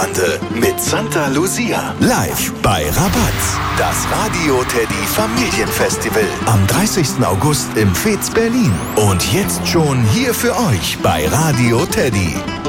mit Santa Lucia. Live bei Rabatz. Das Radio Teddy Familienfestival. Am 30. August im Fez Berlin. Und jetzt schon hier für euch bei Radio Teddy.